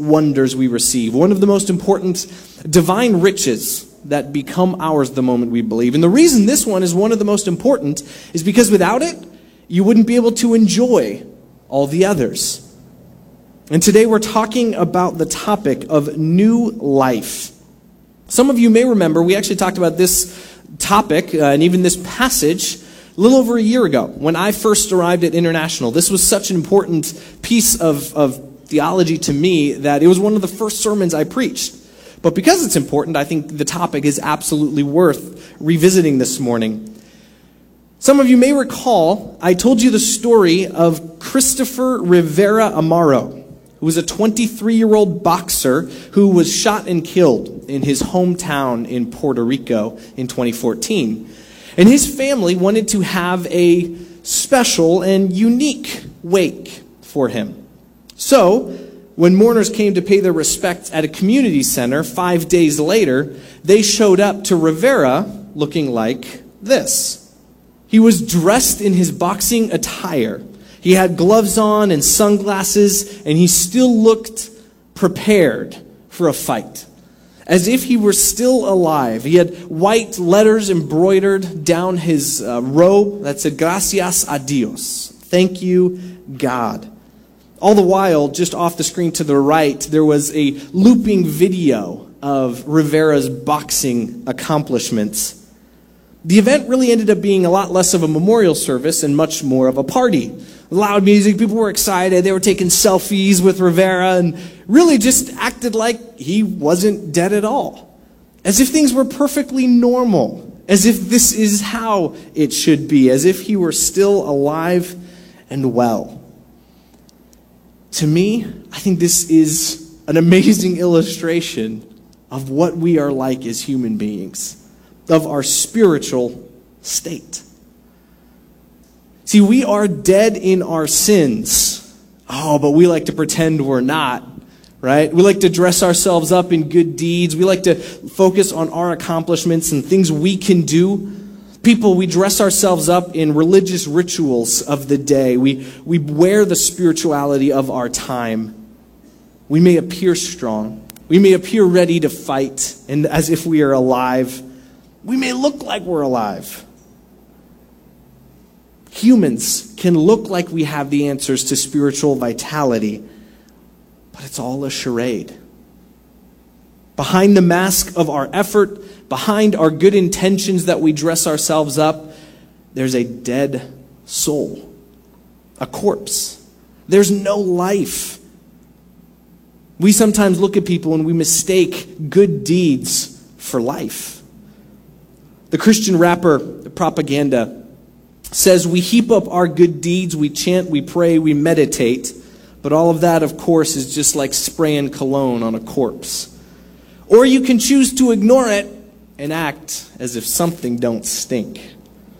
wonders we receive, one of the most important divine riches that become ours the moment we believe. And the reason this one is one of the most important is because without it, you wouldn't be able to enjoy all the others. And today we're talking about the topic of new life. Some of you may remember we actually talked about this topic and even this passage a little over a year ago when I first arrived at International. This was such an important piece of theology to me that it was one of the first sermons I preached. But because it's important, I think the topic is absolutely worth revisiting this morning. Some of you may recall I told you the story of Christopher Rivera Amaro, who was a 23-year-old boxer who was shot and killed in his hometown in Puerto Rico in 2014. And his family wanted to have a special and unique wake for him. So, when mourners came to pay their respects at a community center 5 days later, they showed up to Rivera looking like this. He was dressed in his boxing attire. He had gloves on and sunglasses, and he still looked prepared for a fight, as if he were still alive. He had white letters embroidered down his robe that said, "Gracias a Dios," thank you, God. All the while, just off the screen to the right, there was a looping video of Rivera's boxing accomplishments. The event really ended up being a lot less of a memorial service and much more of a party. Loud music, people were excited, they were taking selfies with Rivera and really just acted like he wasn't dead at all. As if things were perfectly normal, as if this is how it should be, as if he were still alive and well. To me, I think this is an amazing illustration of what we are like as human beings, of our spiritual state. See, we are dead in our sins. Oh, but we like to pretend we're not, right? We like to dress ourselves up in good deeds. We like to focus on our accomplishments and things we can do. People, we dress ourselves up in religious rituals of the day. We wear the spirituality of our time. We may appear strong. We may appear ready to fight and as if we are alive. We may look like we're alive. Humans can look like we have the answers to spiritual vitality, but it's all a charade. Behind the mask of our effort, behind our good intentions that we dress ourselves up, there's a dead soul, a corpse. There's no life. We sometimes look at people and we mistake good deeds for life. The Christian rapper Propaganda says we heap up our good deeds, we chant, we pray, we meditate, but all of that, of course, is just like spraying cologne on a corpse. Or you can choose to ignore it and act as if something don't stink.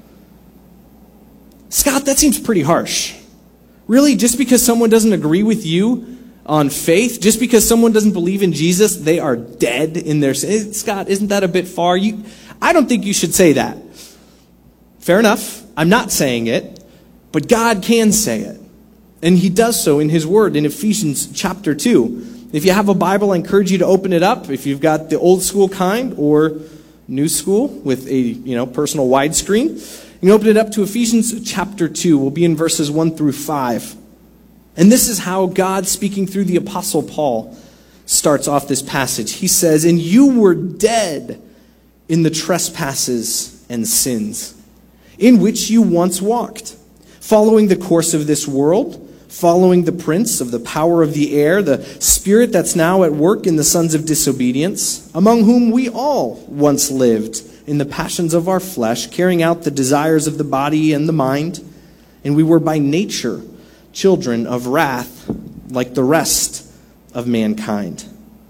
Scott, that seems pretty harsh. Really, just because someone doesn't agree with you on faith, just because someone doesn't believe in Jesus, they are dead in their sin. Scott, isn't that a bit far? I don't think you should say that. Fair enough. I'm not saying it, but God can say it. And he does so in his word in Ephesians chapter 2. If you have a Bible, I encourage you to open it up. If you've got the old school kind or new school with a personal widescreen, you can open it up to Ephesians chapter 2. We'll be in verses 1 through 5. And this is how God, speaking through the Apostle Paul, starts off this passage. He says, "And you were dead in the trespasses and sins, in which you once walked, following the course of this world, following the prince of the power of the air, the spirit that's now at work in the sons of disobedience, among whom we all once lived in the passions of our flesh, carrying out the desires of the body and the mind, and we were by nature children of wrath like the rest of mankind."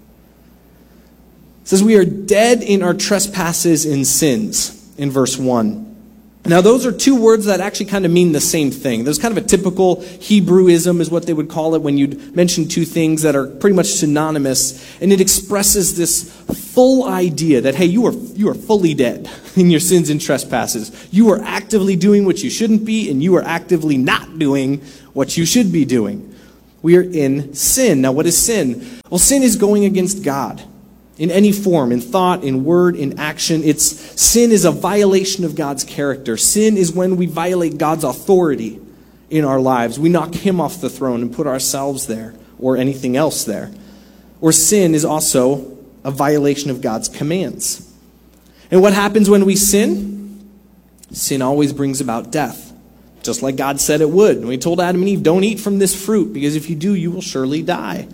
It says we are dead in our trespasses and sins in verse 1. Now, those are two words that actually kind of mean the same thing. There's kind of a typical Hebrewism is what they would call it when you'd mention two things that are pretty much synonymous. And it expresses this full idea that, hey, you are fully dead in your sins and trespasses. You are actively doing what you shouldn't be, and you are actively not doing what you should be doing. We are in sin. Now, what is sin? Well, sin is going against God in any form, in thought, in word, in action. Sin is a violation of God's character. Sin is when we violate God's authority in our lives. We knock him off the throne and put ourselves there or anything else there. Or sin is also a violation of God's commands. And what happens when we sin? Sin always brings about death. Just like God said it would. And we told Adam and Eve, don't eat from this fruit, because if you do, you will surely die.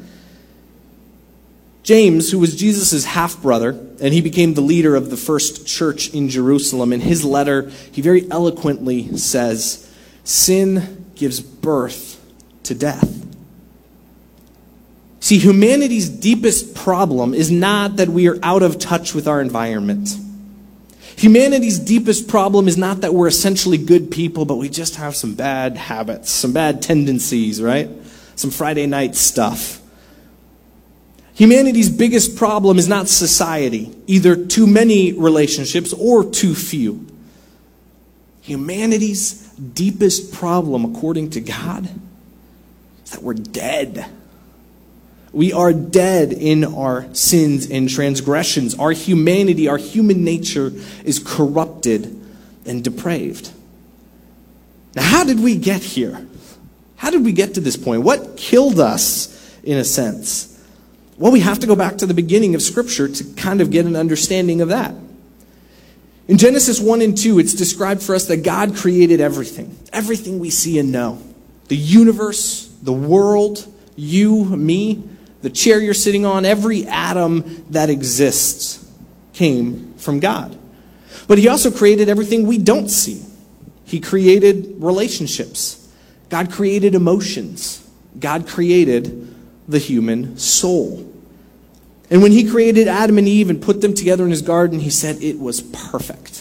James, who was Jesus' half-brother, and he became the leader of the first church in Jerusalem, in his letter, he very eloquently says, sin gives birth to death. See, humanity's deepest problem is not that we are out of touch with our environment. Humanity's deepest problem is not that we're essentially good people, but we just have some bad habits, some bad tendencies, right? Some Friday night stuff. Humanity's biggest problem is not society, either too many relationships or too few. Humanity's deepest problem, according to God, is that we're dead. We are dead in our sins and transgressions. Our humanity, our human nature is corrupted and depraved. Now, how did we get here? How did we get to this point? What killed us, in a sense? Well, we have to go back to the beginning of Scripture to kind of get an understanding of that. In Genesis 1 and 2, it's described for us that God created everything. Everything we see and know. The universe, the world, you, me, the chair you're sitting on, every atom that exists came from God. But he also created everything we don't see. He created relationships. God created emotions. God created the human soul. And when he created Adam and Eve and put them together in his garden, he said it was perfect.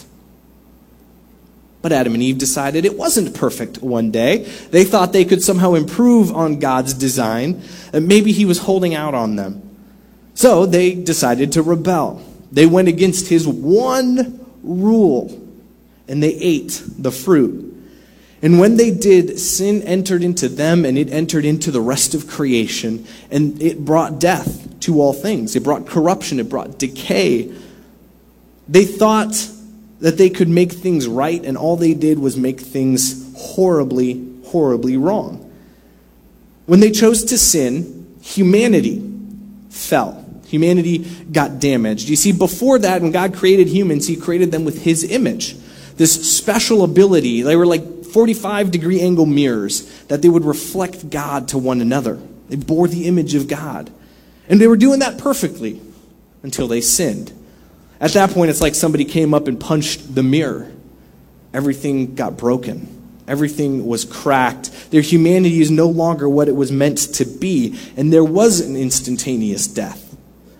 But Adam and Eve decided it wasn't perfect one day. They thought they could somehow improve on God's design, and maybe he was holding out on them. So they decided to rebel. They went against his one rule, and they ate the fruit. And when they did, sin entered into them, and it entered into the rest of creation, and it brought death to all things. It brought corruption. It brought decay. They thought that they could make things right, and all they did was make things horribly, horribly wrong. When they chose to sin, humanity fell. Humanity got damaged. You see, before that, when God created humans, he created them with his image. This special ability. They were like 45-degree angle mirrors that they would reflect God to one another. They bore the image of God. And they were doing that perfectly until they sinned. At that point, it's like somebody came up and punched the mirror. Everything got broken. Everything was cracked. Their humanity is no longer what it was meant to be. And there was an instantaneous death.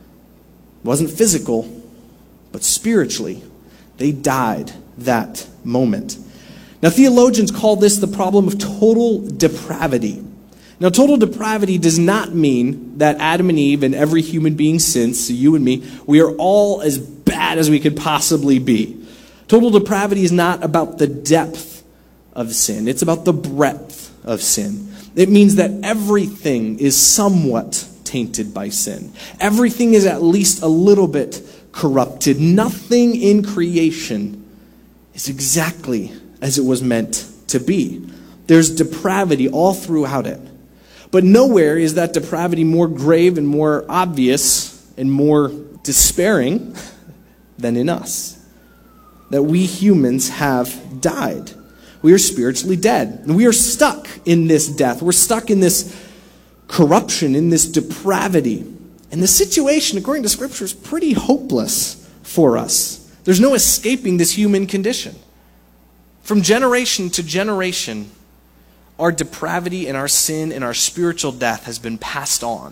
It wasn't physical, but spiritually. They died that moment. Now, theologians call this the problem of total depravity. Now, total depravity does not mean that Adam and Eve and every human being since, so you and me, we are all as bad as we could possibly be. Total depravity is not about the depth of sin. It's about the breadth of sin. It means that everything is somewhat tainted by sin. Everything is at least a little bit corrupted. Nothing in creation is exactly as it was meant to be. There's depravity all throughout it. But nowhere is that depravity more grave and more obvious and more despairing than in us. That we humans have died. We are spiritually dead. And we are stuck in this death. We're stuck in this corruption, in this depravity. And the situation, according to Scripture, is pretty hopeless for us. There's no escaping this human condition. From generation to generation, our depravity and our sin and our spiritual death has been passed on.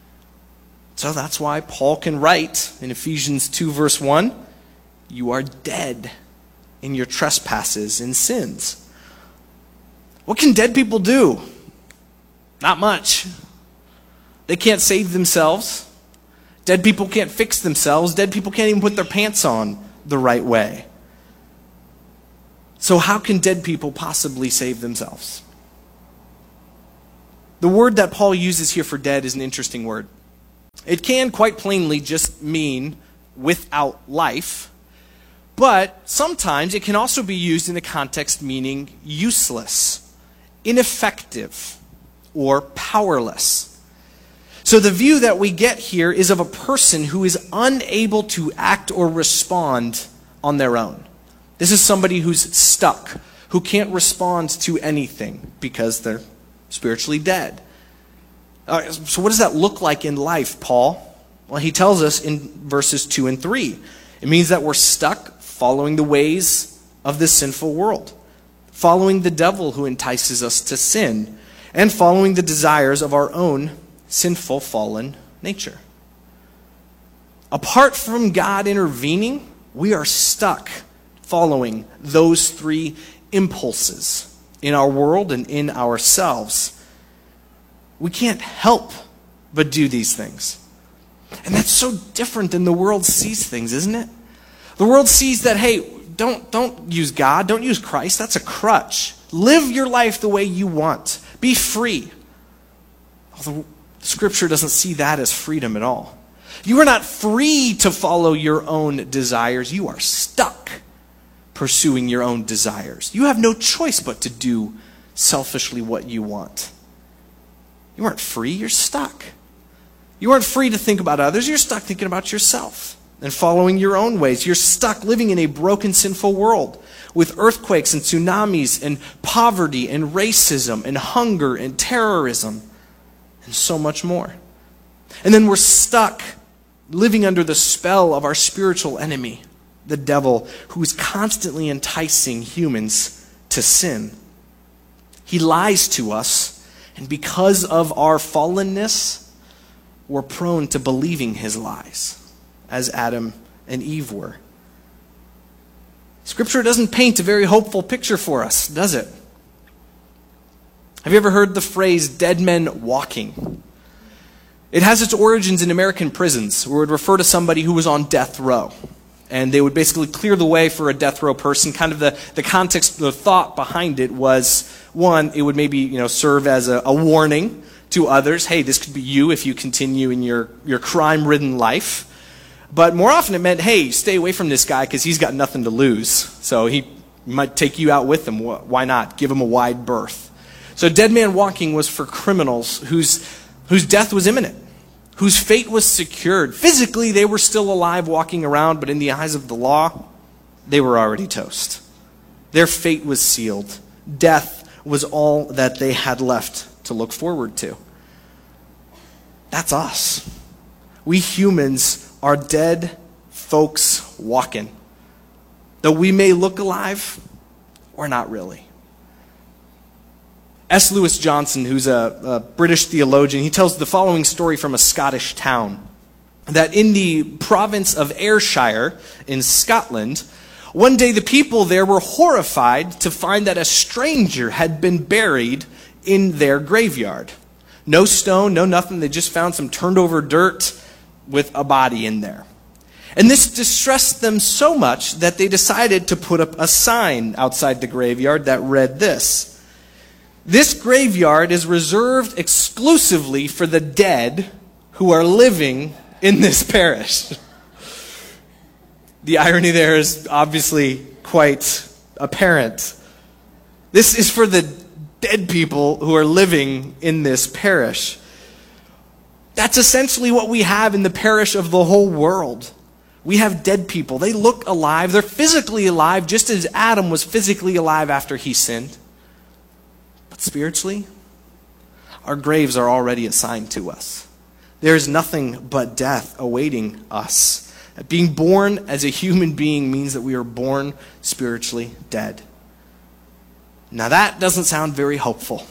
So that's why Paul can write in Ephesians 2 verse 1, you are dead in your trespasses and sins. What can dead people do? Not much. They can't save themselves. Dead people can't fix themselves. Dead people can't even put their pants on the right way. So how can dead people possibly save themselves? The word that Paul uses here for dead is an interesting word. It can quite plainly just mean without life, but sometimes it can also be used in a context meaning useless, ineffective, or powerless. So the view that we get here is of a person who is unable to act or respond on their own. This is somebody who's stuck, who can't respond to anything because they're spiritually dead. So what does that look like in life, Paul? Well, he tells us in verses 2 and 3. It means that we're stuck following the ways of this sinful world, following the devil who entices us to sin, and following the desires of our own sinful, fallen nature. Apart from God intervening, we are stuck following those three impulses in our world and in ourselves. We can't help but do these things. And that's so different than the world sees things, isn't it? The world sees that, hey, don't use God, don't use Christ, that's a crutch. Live your life the way you want. Be free. Although Scripture doesn't see that as freedom at all. You are not free to follow your own desires. You are stuck pursuing your own desires. You have no choice but to do selfishly what you want. You aren't free, you're stuck. You aren't free to think about others, you're stuck thinking about yourself and following your own ways. You're stuck living in a broken, sinful world with earthquakes and tsunamis and poverty and racism and hunger and terrorism and so much more. And then we're stuck living under the spell of our spiritual enemy, the devil, who is constantly enticing humans to sin. He lies to us, and because of our fallenness, we're prone to believing his lies, as Adam and Eve were. Scripture doesn't paint a very hopeful picture for us, does it? Have you ever heard the phrase dead men walking? It has its origins in American prisons, where it would refer to somebody who was on death row. And they would basically clear the way for a death row person. Kind of the context, the thought behind it was, one, it would maybe serve as a warning to others. Hey, this could be you if you continue in your crime-ridden life. But more often it meant, hey, stay away from this guy because he's got nothing to lose. So he might take you out with him. Why not? Give him a wide berth. So dead man walking was for criminals whose death was imminent, whose fate was secured. Physically, they were still alive walking around, but in the eyes of the law, they were already toast. Their fate was sealed. Death was all that they had left to look forward to. That's us. We humans are dead folks walking. Though we may look alive, we're not really. S. Lewis Johnson, who's a British theologian, he tells the following story from a Scottish town. That in the province of Ayrshire in Scotland, one day the people there were horrified to find that a stranger had been buried in their graveyard. No stone, no nothing. They just found some turned over dirt with a body in there. And this distressed them so much that they decided to put up a sign outside the graveyard that read this: "This graveyard is reserved exclusively for the dead who are living in this parish." The irony there is obviously quite apparent. This is for the dead people who are living in this parish. That's essentially what we have in the parish of the whole world. We have dead people. They look alive. They're physically alive, just as Adam was physically alive after he sinned. But spiritually, our graves are already assigned to us. There is nothing but death awaiting us. Being born as a human being means that we are born spiritually dead. Now that doesn't sound very hopeful.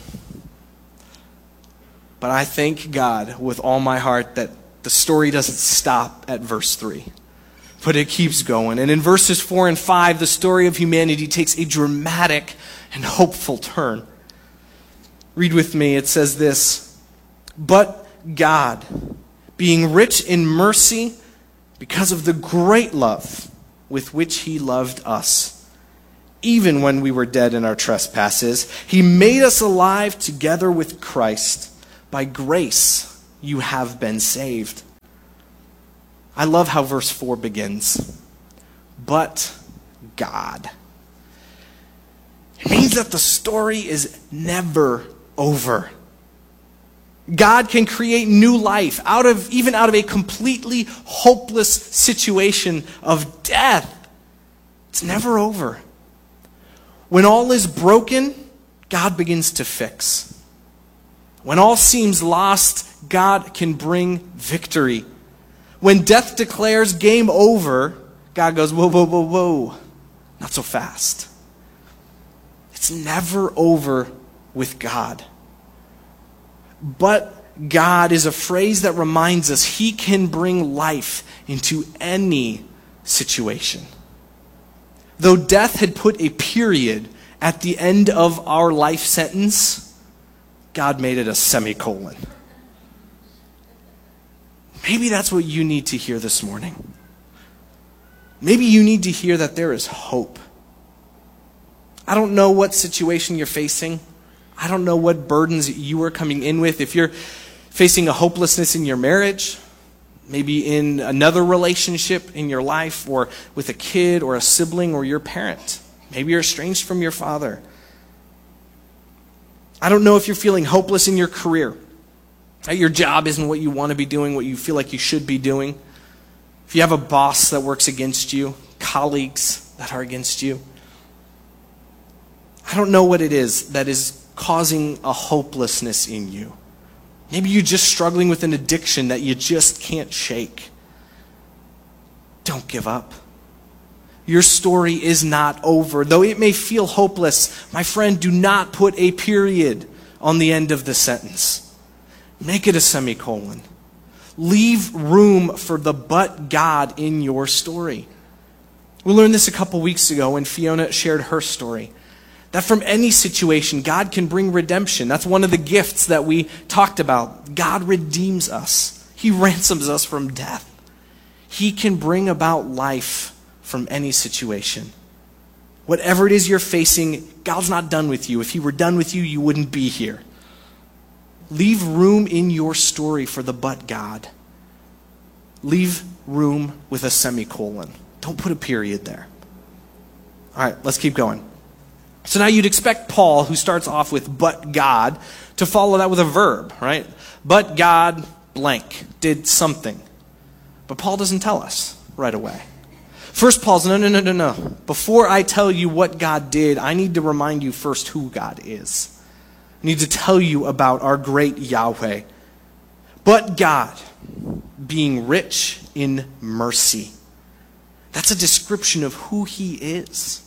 But I thank God with all my heart that the story doesn't stop at verse 3. But it keeps going. And in verses 4 and 5, the story of humanity takes a dramatic and hopeful turn. Read with me. It says this: "But God, being rich in mercy, because of the great love with which he loved us, even when we were dead in our trespasses, he made us alive together with Christ. By grace, you have been saved. I love how verse 4 begins. But God. It means that the story is never over. God can create new life even out of a completely hopeless situation of death. It's never over. When all is broken, God begins to fix. When all seems lost, God can bring victory. When death declares game over, God goes, whoa, whoa, whoa, whoa. Not so fast. It's never over with God. But God is a phrase that reminds us He can bring life into any situation. Though death had put a period at the end of our life sentence, God made it a semicolon. Maybe that's what you need to hear this morning. Maybe you need to hear that there is hope. I don't know what situation you're facing. I don't know what burdens you are coming in with. If you're facing a hopelessness in your marriage, maybe in another relationship in your life, or with a kid or a sibling or your parent. Maybe you're estranged from your father. I don't know if you're feeling hopeless in your career. That your job isn't what you want to be doing, what you feel like you should be doing. If you have a boss that works against you, colleagues that are against you. I don't know what it is that is causing a hopelessness in you. Maybe you're just struggling with an addiction that you just can't shake. Don't give up. Your story is not over. Though it may feel hopeless, my friend, do not put a period on the end of the sentence. Make it a semicolon. Leave room for the but God in your story. We learned this a couple weeks ago when Fiona shared her story. That from any situation, God can bring redemption. That's one of the gifts that we talked about. God redeems us. He ransoms us from death. He can bring about life from any situation. Whatever it is you're facing, God's not done with you. If He were done with you, you wouldn't be here. Leave room in your story for the but God. Leave room with a semicolon. Don't put a period there. All right, let's keep going. So now you'd expect Paul, who starts off with but God, to follow that with a verb, right? But God blank did something. But Paul doesn't tell us right away. First, Paul's, no. Before I tell you what God did, I need to remind you first who God is. I need to tell you about our great Yahweh. But God, being rich in mercy. That's a description of who He is.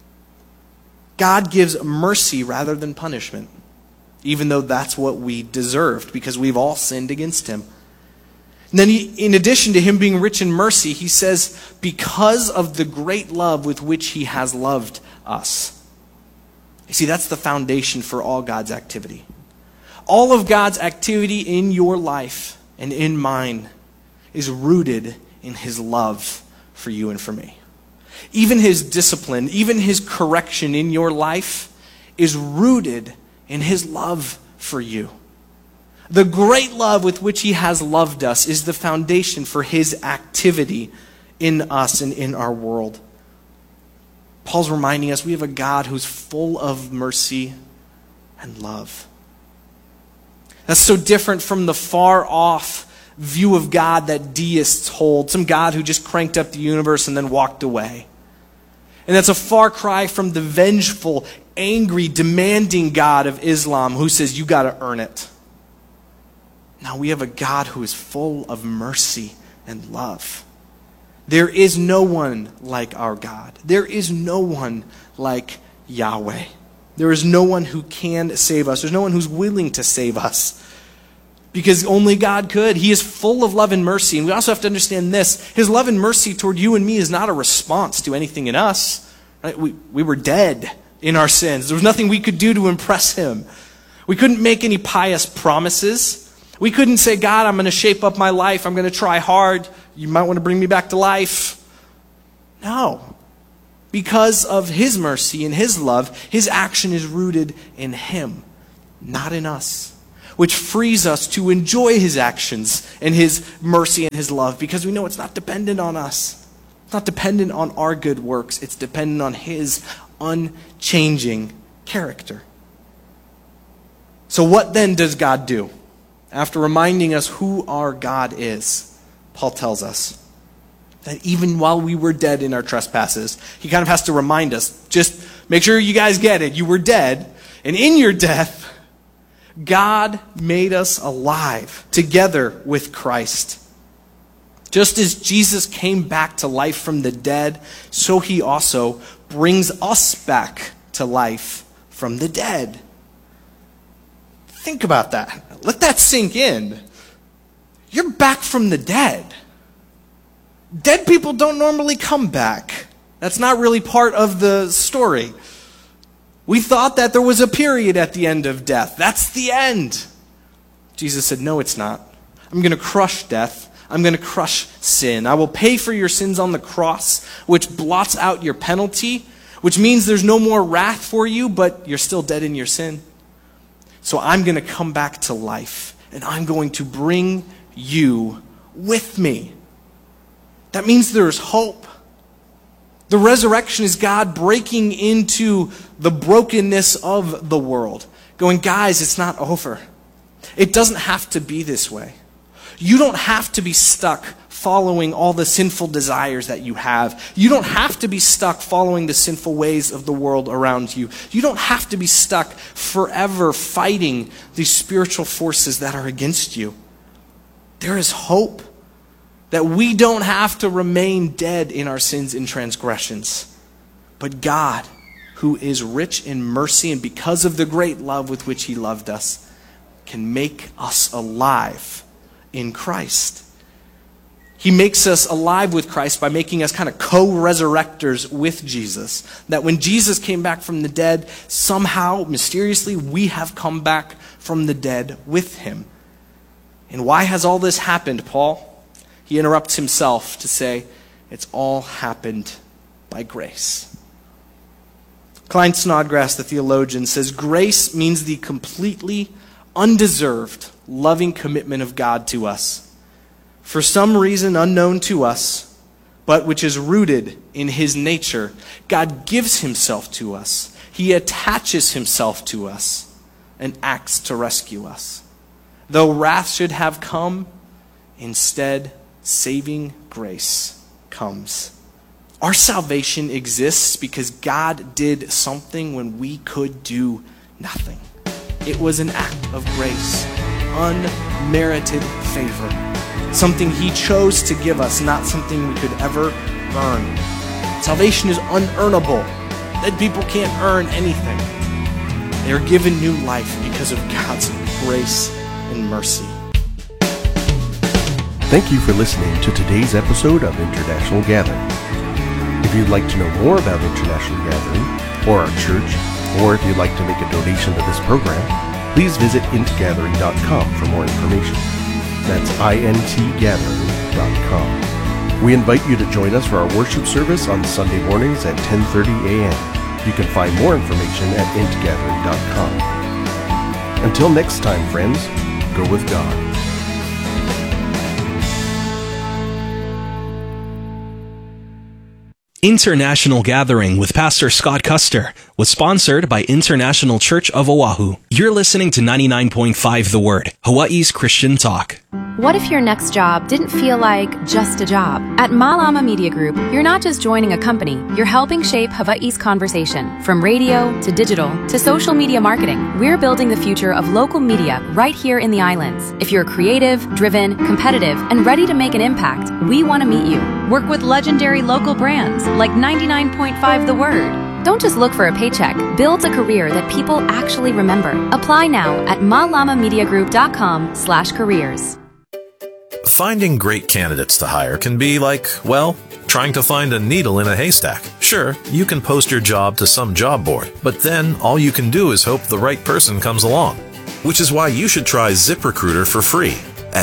God gives mercy rather than punishment, even though that's what we deserved because we've all sinned against Him. And then in addition to Him being rich in mercy, He says, because of the great love with which He has loved us. You see, that's the foundation for all God's activity. All of God's activity in your life and in mine is rooted in His love for you and for me. Even His discipline, even His correction in your life is rooted in His love for you. The great love with which He has loved us is the foundation for His activity in us and in our world. Paul's reminding us we have a God who's full of mercy and love. That's so different from the far off view of God that deists hold. Some God who just cranked up the universe and then walked away. And that's a far cry from the vengeful, angry, demanding God of Islam who says, you got to earn it. Now we have a God who is full of mercy and love. There is no one like our God. There is no one like Yahweh. There is no one who can save us. There's no one who's willing to save us. Because only God could. He is full of love and mercy. And we also have to understand this. His love and mercy toward you and me is not a response to anything in us. Right? We were dead in our sins. There was nothing we could do to impress Him. We couldn't make any pious promises. We couldn't say, God, I'm going to shape up my life. I'm going to try hard. You might want to bring me back to life. No. Because of His mercy and His love, His action is rooted in Him, not in us. which frees us to enjoy his actions and his mercy and his love because we know it's not dependent on us. It's not dependent on our good works. It's dependent on his unchanging character. So what then does God do? After reminding us who our God is, Paul tells us that even while we were dead in our trespasses, he kind of has to remind us, just make sure you guys get it, you were dead, and in your death, God made us alive together with Christ. Just as Jesus came back to life from the dead, so he also brings us back to life from the dead. Think about that. Let that sink in. You're back from the dead. Dead people don't normally come back. That's not really part of the story. We thought that there was a period at the end of death. That's the end. Jesus said, no, it's not. I'm going to crush death. I'm going to crush sin. I will pay for your sins on the cross, which blots out your penalty, which means there's no more wrath for you, but you're still dead in your sin. So I'm going to come back to life, and I'm going to bring you with me. That means there's hope. The resurrection is God breaking into the brokenness of the world, going, guys, it's not over. It doesn't have to be this way. You don't have to be stuck following all the sinful desires that you have. You don't have to be stuck following the sinful ways of the world around you. You don't have to be stuck forever fighting these spiritual forces that are against you. There is hope that we don't have to remain dead in our sins and transgressions. But God, who is rich in mercy and because of the great love with which he loved us, can make us alive in Christ. He makes us alive with Christ by making us kind of co-resurrectors with Jesus. That when Jesus came back from the dead, somehow, mysteriously, we have come back from the dead with him. And why has all this happened, Paul? He interrupts himself to say, it's all happened by grace. Klein Snodgrass, the theologian, says, grace means the completely undeserved, loving commitment of God to us. For some reason unknown to us, but which is rooted in his nature, God gives himself to us. He attaches himself to us and acts to rescue us. Though wrath should have come, instead, saving grace comes. Our salvation exists because God did something when we could do nothing. It was an act of grace, unmerited favor, something he chose to give us, not something we could ever earn. Salvation is unearnable. Dead people can't earn anything. They are given new life because of God's grace and mercy. Thank you for listening to today's episode of International Gathering. If you'd like to know more about International Gathering, or our church, or if you'd like to make a donation to this program, please visit intgathering.com for more information. That's intgathering.com. We invite you to join us for our worship service on Sunday mornings at 10:30 a.m. You can find more information at intgathering.com. Until next time, friends, go with God. International Gathering with Pastor Scott Custer was sponsored by International Church of Oahu. You're listening to 99.5 The Word, Hawaii's Christian talk. What if your next job didn't feel like just a job? At Malama Media Group, you're not just joining a company, you're helping shape Hawaii's conversation. From radio to digital to social media marketing, we're building the future of local media right here in the islands. If you're creative, driven, competitive, and ready to make an impact, we want to meet you. Work with legendary local brands like 99.5 The Word. Don't just look for a paycheck. Build a career that people actually remember. Apply now at malamamediagroup.com/careers. Finding great candidates to hire can be like, well, trying to find a needle in a haystack. Sure, you can post your job to some job board, but then all you can do is hope the right person comes along. Which is why you should try ZipRecruiter for free at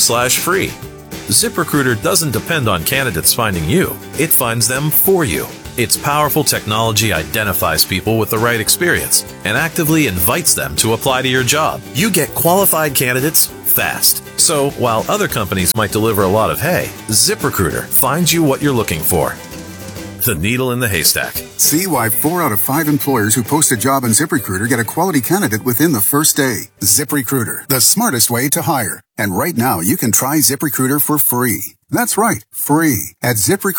ziprecruiter.com/free. ZipRecruiter doesn't depend on candidates finding you. It finds them for you. Its powerful technology identifies people with the right experience and actively invites them to apply to your job. You get qualified candidates fast. So while other companies might deliver a lot of hay, ZipRecruiter finds you what you're looking for. The needle in the haystack. See why 4 out of 5 employers who post a job on ZipRecruiter get a quality candidate within the first day. ZipRecruiter, the smartest way to hire. And right now, you can try ZipRecruiter for free. That's right, free at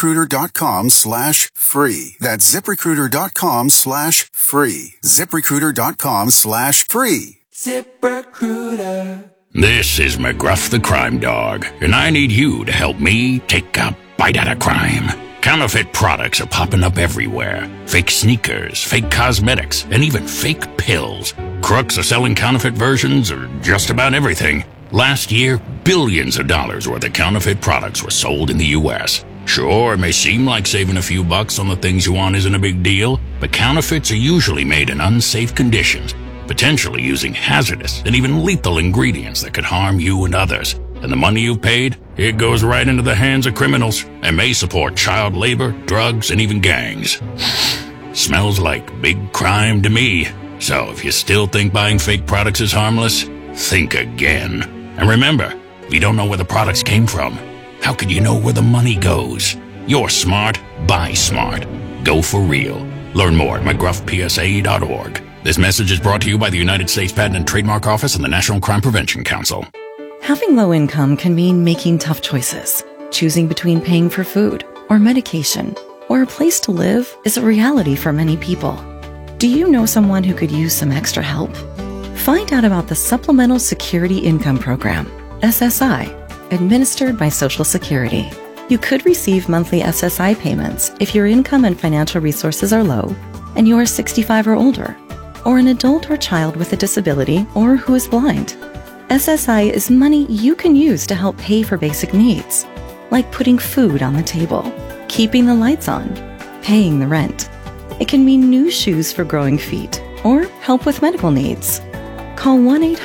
ZipRecruiter.com/free. That's ZipRecruiter.com/free. ZipRecruiter.com/free. ZipRecruiter. This is McGruff the Crime Dog, and I need you to help me take a bite out of crime. Counterfeit products are popping up everywhere. Fake sneakers, fake cosmetics, and even fake pills. Crooks are selling counterfeit versions of just about everything. Last year, billions of dollars worth of counterfeit products were sold in the U.S. Sure, it may seem like saving a few bucks on the things you want isn't a big deal, but counterfeits are usually made in unsafe conditions, potentially using hazardous and even lethal ingredients that could harm you and others. And the money you've paid, it goes right into the hands of criminals and may support child labor, drugs, and even gangs. Smells like big crime to me. So if you still think buying fake products is harmless, think again. And remember, if you don't know where the products came from, how could you know where the money goes? You're smart, buy smart. Go for real. Learn more at McGruffPSA.org. This message is brought to you by the United States Patent and Trademark Office and the National Crime Prevention Council. Having low income can mean making tough choices. Choosing between paying for food or medication or a place to live is a reality for many people. Do you know someone who could use some extra help? Find out about the Supplemental Security Income Program, SSI, administered by Social Security. You could receive monthly SSI payments if your income and financial resources are low and you are 65 or older, or an adult or child with a disability or who is blind. SSI is money you can use to help pay for basic needs, like putting food on the table, keeping the lights on, paying the rent. It can mean new shoes for growing feet or help with medical needs. Call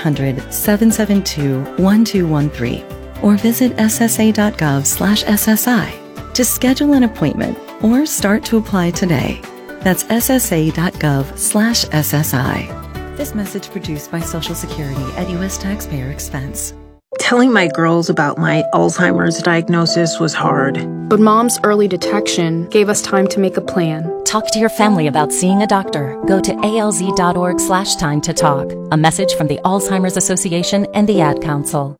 1-800-772-1213 or visit ssa.gov/SSI to schedule an appointment or start to apply today. That's ssa.gov/SSI. This message produced by Social Security at U.S. taxpayer expense. Telling my girls about my Alzheimer's diagnosis was hard. But Mom's early detection gave us time to make a plan. Talk to your family about seeing a doctor. Go to alz.org/time to talk. A message from the Alzheimer's Association and the Ad Council.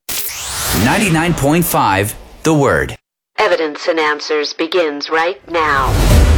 99.5 The Word. Evidence and Answers begins right now.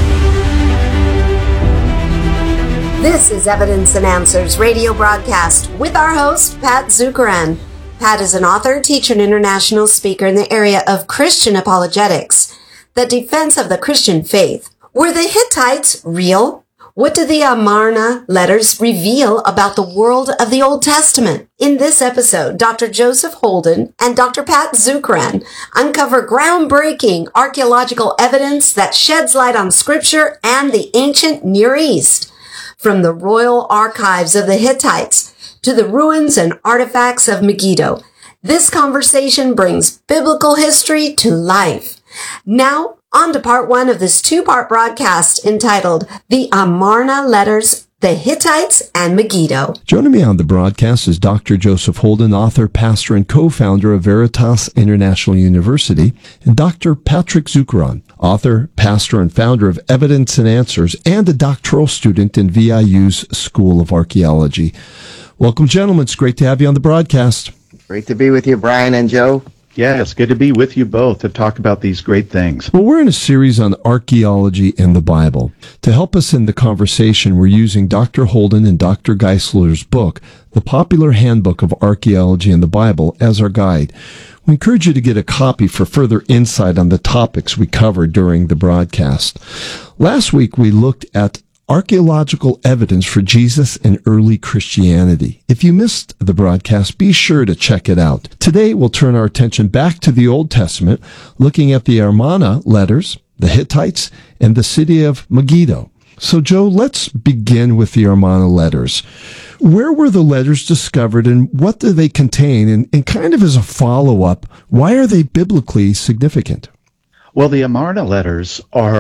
This is Evidence and Answers radio broadcast with our host, Pat Zukeran. Pat is an author, teacher, and international speaker in the area of Christian apologetics, the defense of the Christian faith. Were the Hittites real? What do the Amarna letters reveal about the world of the Old Testament? In this episode, Dr. Joseph Holden and Dr. Pat Zukeran uncover groundbreaking archaeological evidence that sheds light on Scripture and the ancient Near East. From the royal archives of the Hittites to the ruins and artifacts of Megiddo, this conversation brings biblical history to life. Now, on to part one of this two-part broadcast entitled The Amarna Letters, the Hittites and Megiddo. Joining me on the broadcast is Dr. Joseph Holden, author, pastor, and co-founder of Veritas International University, and Dr. Patrick Zukeran, author, pastor, and founder of Evidence and Answers, and a doctoral student in VIU's School of Archaeology. Welcome, gentlemen. It's great to have you on the broadcast. Great to be with you, Brian and Joe. Yeah, it's good to be with you both to talk about these great things. Well, we're in a series on archaeology and the Bible. To help us in the conversation, we're using Dr. Holden and Dr. Geisler's book, The Popular Handbook of Archaeology and the Bible, as our guide. We encourage you to get a copy for further insight on the topics we covered during the broadcast. Last week, we looked at archaeological evidence for Jesus and early Christianity. If you missed the broadcast, be sure to check it out. Today, we'll turn our attention back to the Old Testament, looking at the Amarna letters, the Hittites, and the city of Megiddo. So, Joe, let's begin with the Amarna letters. Where were the letters discovered, and what do they contain? And kind of as a follow-up, why are they biblically significant? Well, the Amarna letters are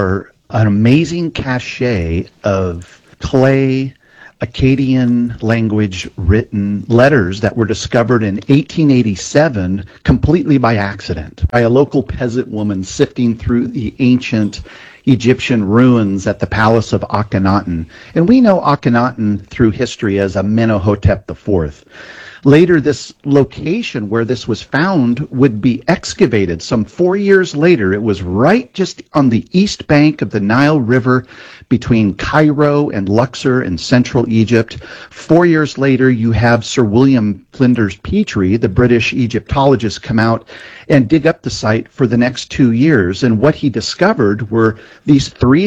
an amazing cache of clay Akkadian language written letters that were discovered in 1887 completely by accident by a local peasant woman sifting through the ancient Egyptian ruins at the palace of Akhenaten. And we know Akhenaten through history as Amenhotep IV. Later, this location where this was found would be excavated. Some 4 years later, it was right just on the east bank of the Nile River between Cairo and Luxor in central Egypt. 4 years later, you have Sir William Flinders Petrie, the British Egyptologist, come out and dig up the site for the next 2 years. And what he discovered were these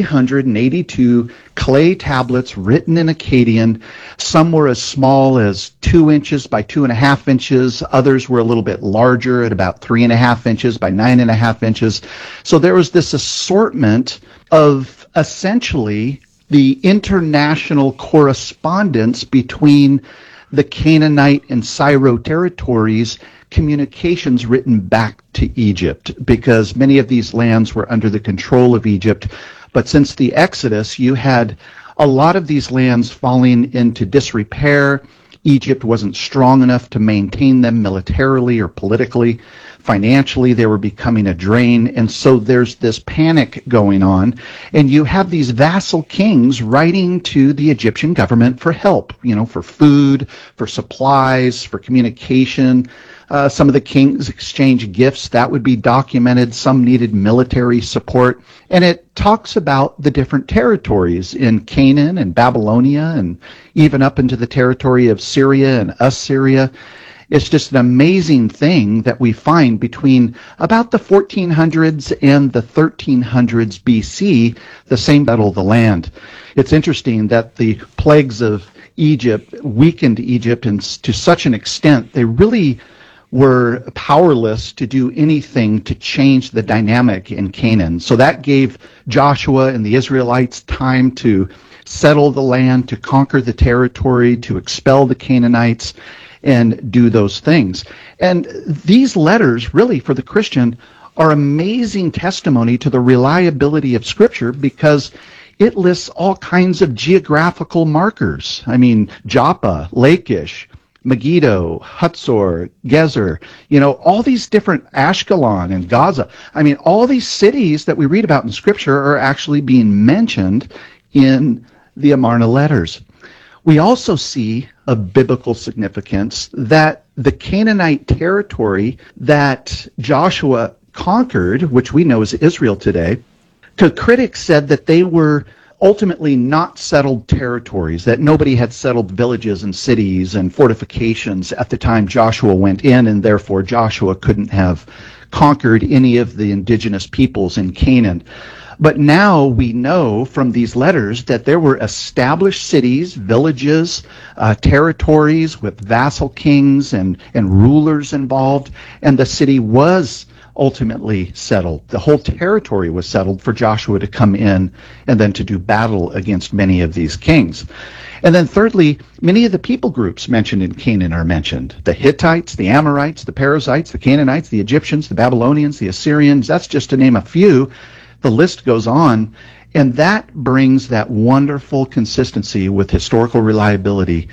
382 clay tablets written in Akkadian. Some were as small as 2 inches by 2.5 inches. Others were a little bit larger at about 3.5 inches by 9.5 inches. So there was this assortment of essentially the international correspondence between the Canaanite and Syro territories, communications written back to Egypt, because many of these lands were under the control of Egypt. But since the Exodus, you had a lot of these lands falling into disrepair. Egypt wasn't strong enough to maintain them militarily or politically. Financially, they were becoming a drain. And so there's this panic going on. And you have these vassal kings writing to the Egyptian government for help, for food, for supplies, for communication. Some of the kings exchanged gifts. That would be documented. Some needed military support. And it talks about the different territories in Canaan and Babylonia and even up into the territory of Syria and Assyria. It's just an amazing thing that we find between about the 1400s and the 1300s BC, the same battle of the land. It's interesting that the plagues of Egypt weakened Egypt and to such an extent they really were powerless to do anything to change the dynamic in Canaan. So that gave Joshua and the Israelites time to settle the land, to conquer the territory, to expel the Canaanites, and do those things. And these letters, really, for the Christian, are amazing testimony to the reliability of Scripture because it lists all kinds of geographical markers. I mean, Joppa, Lachish, Megiddo, Hatzor, Gezer, all these different Ashkelon and Gaza. I mean, all these cities that we read about in Scripture are actually being mentioned in the Amarna letters. We also see of biblical significance that the Canaanite territory that Joshua conquered, which we know as Israel today, the critics said that they were ultimately not settled territories, that nobody had settled villages and cities and fortifications at the time Joshua went in, and therefore Joshua couldn't have conquered any of the indigenous peoples in Canaan. But now we know from these letters that there were established cities, villages, territories with vassal kings and rulers involved, and the city was ultimately settled. The whole territory was settled for Joshua to come in and then to do battle against many of these kings. And then thirdly, many of the people groups mentioned in Canaan are mentioned. The Hittites, the Amorites, the Perizzites, the Canaanites, the Egyptians, the Babylonians, the Assyrians, that's just to name a few. The list goes on, and that brings that wonderful consistency with historical reliability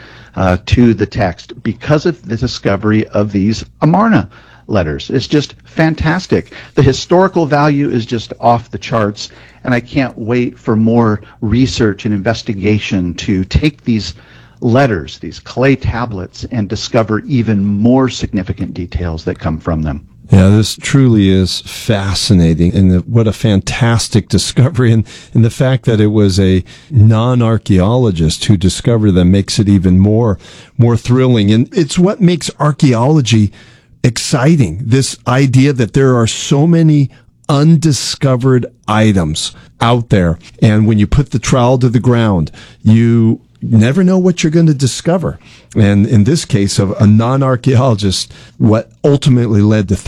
to the text because of the discovery of these Amarna letters. It's just fantastic. The historical value is just off the charts, and I can't wait for more research and investigation to take these letters, these clay tablets, and discover even more significant details that come from them. Yeah, this truly is fascinating, and what a fantastic discovery. And the fact that it was a non-archaeologist who discovered them makes it even more thrilling. And it's what makes archaeology exciting. This idea that there are so many undiscovered items out there. And when you put the trowel to the ground, you never know what you're going to discover. And in this case of a non-archaeologist, what ultimately led to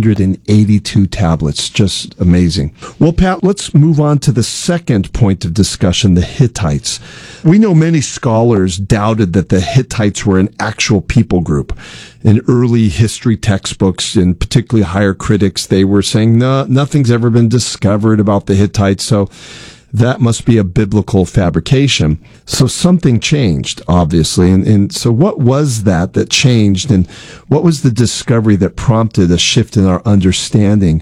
382 tablets. Just amazing. Well, Pat, let's move on to the second point of discussion, the Hittites. We know many scholars doubted that the Hittites were an actual people group. In early history textbooks, and particularly higher critics, they were saying, no, nothing's ever been discovered about the Hittites. So that must be a biblical fabrication. So something changed, obviously. And so what was that changed, and what was the discovery that prompted a shift in our understanding